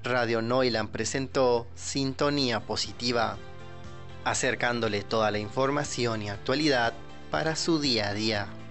Radio Noilan presentó Sintonía Positiva, acercándole toda la información y actualidad para su día a día.